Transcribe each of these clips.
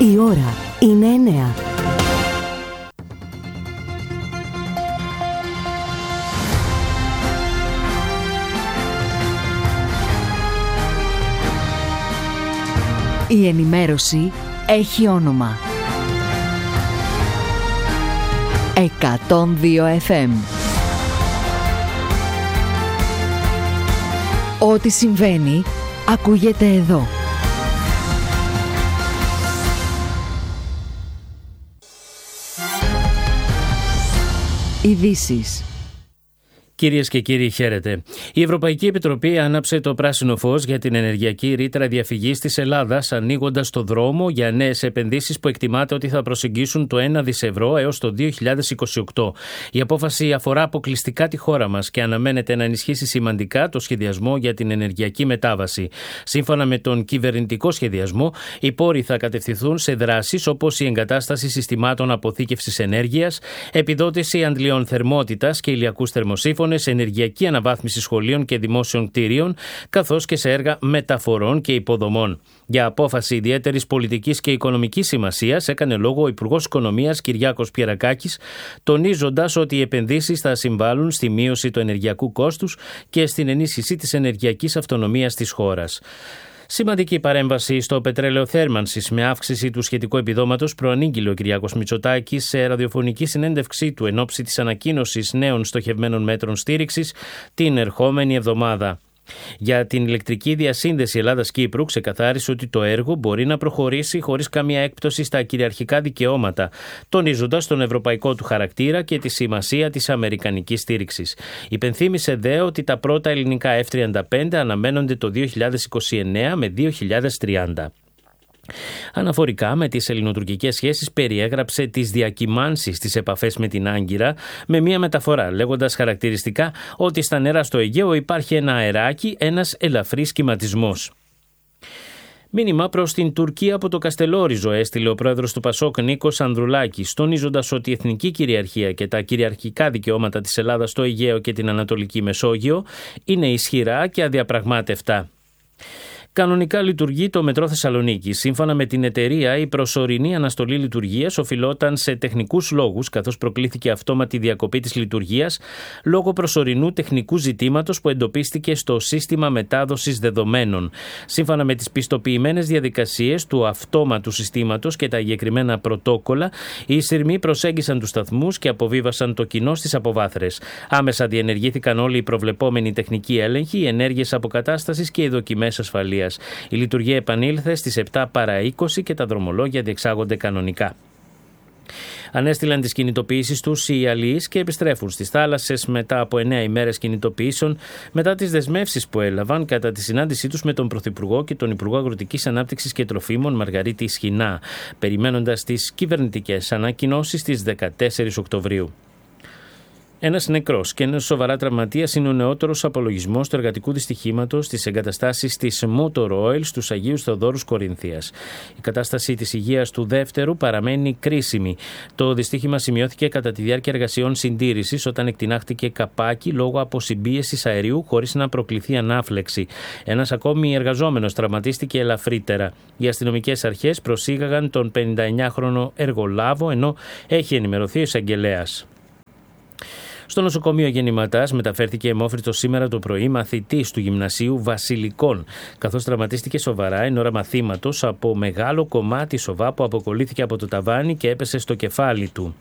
Η ώρα είναι 9. Η ενημέρωση έχει όνομα. 102 FM. Ό,τι συμβαίνει, ακούγεται εδώ. Ειδήσεις. Κυρίες και κύριοι, χαίρετε. Η Ευρωπαϊκή Επιτροπή άναψε το πράσινο φως για την ενεργειακή ρήτρα διαφυγής της Ελλάδας, ανοίγοντας το δρόμο για νέες επενδύσεις που εκτιμάται ότι θα προσεγγίσουν το 1 δις ευρώ έως το 2028. Η απόφαση αφορά αποκλειστικά τη χώρα μας και αναμένεται να ενισχύσει σημαντικά το σχεδιασμό για την ενεργειακή μετάβαση. Σύμφωνα με τον κυβερνητικό σχεδιασμό, οι πόροι θα κατευθυνθούν σε δράσεις όπως η εγκατάσταση συστημάτων αποθήκευσης ενέργειας, επιδότηση αντλιών θερμότητας και ηλιακούς θερμοσύφωνες, ενεργειακή αναβάθμιση σχολείων και δημόσιων κτίριων, καθώς και σε έργα μεταφορών και υποδομών. Για απόφαση ιδιαίτερης πολιτικής και οικονομικής σημασίας έκανε λόγο ο Υπουργός Οικονομίας Κυριάκος Πιερακάκης, τονίζοντας ότι οι επενδύσεις θα συμβάλλουν στη μείωση του ενεργειακού κόστους και στην ενίσχυση της ενεργειακής αυτονομίας της χώρας. Σημαντική παρέμβαση στο πετρέλαιο θέρμανσης με αύξηση του σχετικού επιδόματος προανήγγειλε ο Κυριάκος Μητσοτάκης σε ραδιοφωνική συνέντευξή του εν ώψη της ανακοίνωσης νέων στοχευμένων μέτρων στήριξης την ερχόμενη εβδομάδα. Για την ηλεκτρική διασύνδεση Ελλάδας-Κύπρου ξεκαθάρισε ότι το έργο μπορεί να προχωρήσει χωρίς καμία έκπτωση στα κυριαρχικά δικαιώματα, τονίζοντας τον ευρωπαϊκό του χαρακτήρα και τη σημασία της αμερικανικής στήριξης. Υπενθύμησε δε ότι τα πρώτα ελληνικά F-35 αναμένονται το 2029 με 2030. Αναφορικά με τις ελληνοτουρκικές σχέσεις, περιέγραψε τις διακυμάνσεις στις επαφές με την Άγκυρα με μία μεταφορά, λέγοντας χαρακτηριστικά ότι στα νερά στο Αιγαίο υπάρχει ένα αεράκι, ένας ελαφρύς κυματισμός. Μήνυμα προς την Τουρκία από το Καστελόριζο έστειλε ο πρόεδρος του Πασόκ Νίκος Ανδρουλάκης, τονίζοντας ότι η εθνική κυριαρχία και τα κυριαρχικά δικαιώματα της Ελλάδας στο Αιγαίο και την Ανατολική Μεσόγειο είναι ισχυρά και αδιαπραγμάτευτα. Κανονικά λειτουργεί το μετρό Θεσσαλονίκης. Σύμφωνα με την εταιρεία, η προσωρινή αναστολή λειτουργίας οφειλόταν σε τεχνικούς λόγους, καθώς προκλήθηκε αυτόματη διακοπή της λειτουργίας λόγω προσωρινού τεχνικού ζητήματος που εντοπίστηκε στο σύστημα μετάδοσης δεδομένων. Σύμφωνα με τις πιστοποιημένες διαδικασίες του αυτόματου συστήματος και τα εγκεκριμένα πρωτόκολλα, οι σειρμοί προσέγγισαν τους σταθμούς και αποβίβασαν το κοινό στις αποβάθρες. Άμεσα διενεργήθηκαν όλοι οι προβλεπόμενοι τεχνικοί έλεγχοι, οι ενέργειες αποκατάστασης και οι δοκιμές ασφαλείας. Η λειτουργία επανήλθε στις 7 παρά 20 και τα δρομολόγια διεξάγονται κανονικά. Ανέστειλαν τις κινητοποιήσεις τους οι αλλοίς και επιστρέφουν στις θάλασσες μετά από 9 ημέρες κινητοποιήσεων, μετά τις δεσμεύσεις που έλαβαν κατά τη συνάντησή τους με τον Πρωθυπουργό και τον Υπουργό Αγροτικής Ανάπτυξης και Τροφίμων Μαργαρίτη Σχοινά, περιμένοντας τις κυβερνητικές ανακοινώσεις στις 14 Οκτωβρίου. Ένας νεκρός και ένας σοβαρά τραυματίας είναι ο νεότερος απολογισμός του εργατικού δυστυχήματος στις εγκαταστάσεις της Motor Oil στους Αγίους Θεοδόρους Κορινθίας. Η κατάσταση της υγείας του δεύτερου παραμένει κρίσιμη. Το δυστύχημα σημειώθηκε κατά τη διάρκεια εργασιών συντήρησης όταν εκτινάχτηκε καπάκι λόγω αποσυμπίεσης αερίου χωρίς να προκληθεί ανάφλεξη. Ένας ακόμη εργαζόμενος τραυματίστηκε ελαφρύτερα. Οι αστυνομικές αρχές προσήγαγαν τον 59χρονο εργολάβο, ενώ έχει ενημερωθεί ο εισαγγελέας. Στο νοσοκομείο Γεννηματάς μεταφέρθηκε αιμόφριτος σήμερα το πρωί μαθητής του Γυμνασίου Βασιλικών, καθώς τραυματίστηκε σοβαρά εν ώρα μαθήματος από μεγάλο κομμάτι σοβά που αποκολλήθηκε από το ταβάνι και έπεσε στο κεφάλι του.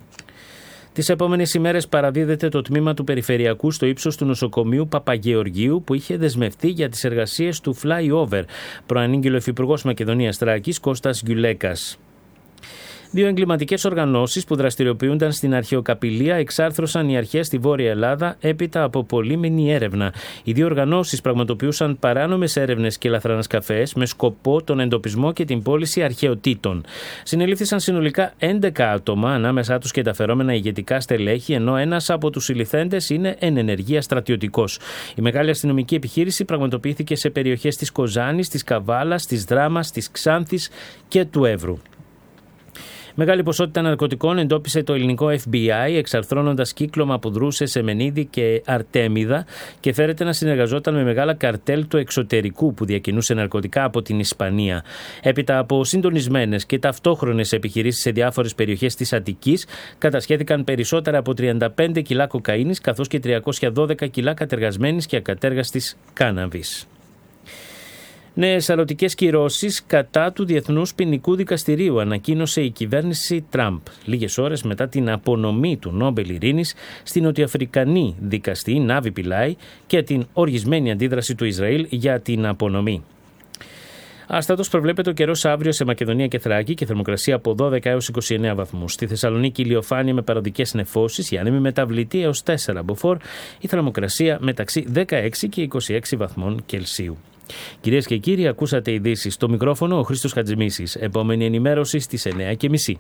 Τις επόμενες ημέρες παραδίδεται το τμήμα του Περιφερειακού στο ύψος του νοσοκομείου Παπαγεωργίου που είχε δεσμευτεί για τις εργασίες του flyover, προανήγγειλε ο Υφυπουργός Μακεδονίας Θράκης Κώστας Γκιουλέκας. Δύο εγκληματικές οργανώσεις που δραστηριοποιούνταν στην αρχαιοκαπηλεία εξάρθρωσαν οι αρχές στη Βόρεια Ελλάδα έπειτα από πολύμηνη έρευνα. Οι δύο οργανώσεις πραγματοποιούσαν παράνομες έρευνες και λαθρανασκαφές με σκοπό τον εντοπισμό και την πώληση αρχαιοτήτων. Συνελήφθησαν συνολικά 11 άτομα, ανάμεσά τους και τα φερόμενα ηγετικά στελέχη, ενώ ένας από τους συλληφθέντες είναι εν ενεργεία στρατιωτικός. Η μεγάλη αστυνομική επιχείρηση πραγματοποιήθηκε σε περιοχές της Κοζάνης, της Καβάλας, της Δράμας, της Ξάνθης και του Εύρου. Μεγάλη ποσότητα ναρκωτικών εντόπισε το ελληνικό FBI, εξαρθρώνοντας κύκλωμα που δρούσε σε Μενίδη και Αρτέμιδα και φέρεται να συνεργαζόταν με μεγάλα καρτέλ του εξωτερικού που διακινούσε ναρκωτικά από την Ισπανία. Έπειτα από συντονισμένες και ταυτόχρονες επιχειρήσεις σε διάφορες περιοχές της Αττικής, κατασχέθηκαν περισσότερα από 35 κιλά κοκαίνης καθώς και 312 κιλά κατεργασμένης και ακατέργαστης κάναβης. Νέες αρωτικές κυρώσεις κατά του Διεθνούς Ποινικού Δικαστηρίου ανακοίνωσε η κυβέρνηση Τραμπ, λίγες ώρες μετά την απονομή του Νόμπελ Ειρήνης στην νοτιοαφρικανή δικαστή Νάβι Πιλάι και την οργισμένη αντίδραση του Ισραήλ για την απονομή. Άστατος προβλέπεται ο καιρός αύριο σε Μακεδονία και Θράκη και θερμοκρασία από 12 έως 29 βαθμούς. Στη Θεσσαλονίκη ηλιοφάνεια με παροδικές νεφώσεις, η άνεμη μεταβλητή έως 4 μποφόρ, η θερμοκρασία μεταξύ 16 και 26 βαθμών Κελσίου. Κυρίες και κύριοι, ακούσατε ειδήσεις. Στο μικρόφωνο ο Χρήστος Χατζημίσης. Επόμενη ενημέρωση στις 9:30.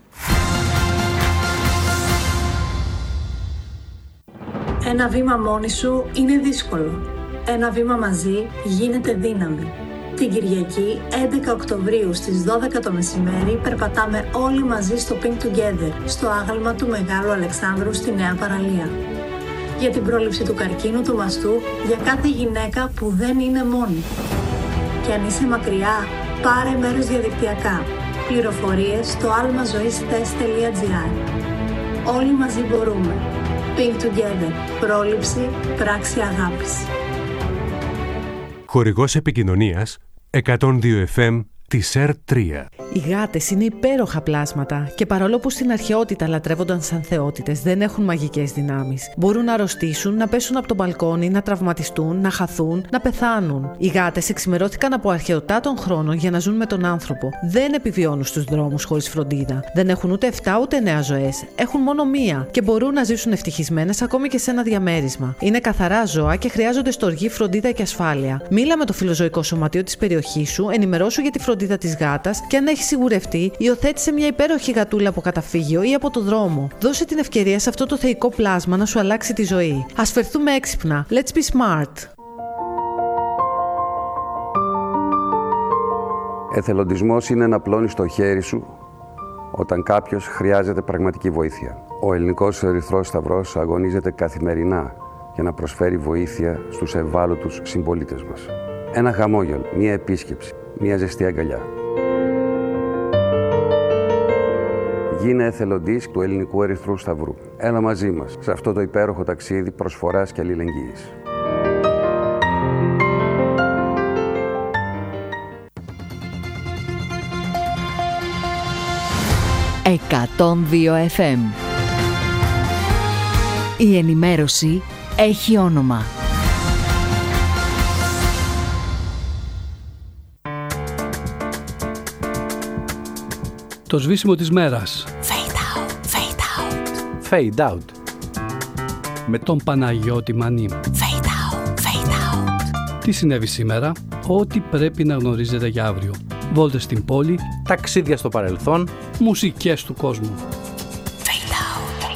Ένα βήμα μόνη σου είναι δύσκολο. Ένα βήμα μαζί γίνεται δύναμη. Την Κυριακή 11 Οκτωβρίου στις 12 το μεσημέρι περπατάμε όλοι μαζί στο Pink Together, στο άγαλμα του Μεγάλου Αλεξάνδρου στη Νέα Παραλία. Για την πρόληψη του καρκίνου του μαστού, για κάθε γυναίκα που δεν είναι μόνη. Και αν είσαι μακριά, πάρε μέρος διαδικτυακά. Πληροφορίες στο almazoistest.gr. Όλοι μαζί μπορούμε. Pink Together. Πρόληψη, πράξη αγάπης. Χορηγός επικοινωνίας 102 FM της ΕΡΤ3. Οι γάτες είναι υπέροχα πλάσματα και παρόλο που στην αρχαιότητα λατρεύονταν σαν θεότητες, δεν έχουν μαγικές δυνάμεις. Μπορούν να αρρωστήσουν, να πέσουν από το μπαλκόνι, να τραυματιστούν, να χαθούν, να πεθάνουν. Οι γάτες εξημερώθηκαν από αρχαιοτά των χρόνων για να ζουν με τον άνθρωπο. Δεν επιβιώνουν στους δρόμους χωρίς φροντίδα. Δεν έχουν ούτε 7 ούτε 9 ζωές. Έχουν μόνο μία και μπορούν να ζήσουν ευτυχισμένες ακόμη και σε ένα διαμέρισμα. Είναι καθαρά ζώα και χρειάζονται στοργή, φροντίδα και ασφάλεια. Μίλα με το φιλοζωικό σωματείο της περιοχής σου, ενημερώσου για τη φροντίδα της γάτας και αν έχει σιγουρευτεί, υιοθέτησε μια υπέροχη γατούλα από καταφύγιο ή από το δρόμο. Δώσε την ευκαιρία σε αυτό το θεϊκό πλάσμα να σου αλλάξει τη ζωή. Ας φερθούμε έξυπνα. Let's be smart. Εθελοντισμός είναι να πλώνεις το χέρι σου όταν κάποιος χρειάζεται πραγματική βοήθεια. Ο Ελληνικός Ερυθρός Σταυρός αγωνίζεται καθημερινά για να προσφέρει βοήθεια στους ευάλωτους συμπολίτες μας. Ένα χαμόγελο, μια επίσκεψη, μια ζεστή αγκαλιά. Γίνε εθελοντής του Ελληνικού Ερυθρού Σταυρού. Έλα μαζί μας σε αυτό το υπέροχο ταξίδι προσφοράς και αλληλεγγύης. «102 FM». Η ενημέρωση έχει όνομα. Το σβήσιμο της μέρας. Fade out, fade out. Fade out. Με τον Παναγιώτη Μανή. Fade out, fade out. Τι συνέβη σήμερα, ό,τι πρέπει να γνωρίζετε για αύριο. Βόλτες στην πόλη, Ταξίδια στο παρελθόν, μουσικές του κόσμου.